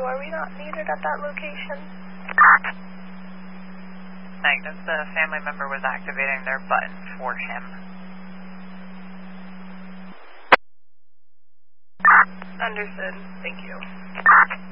are we not needed at that location? Magnus, the family member was activating their button for him. Understood. Thank you.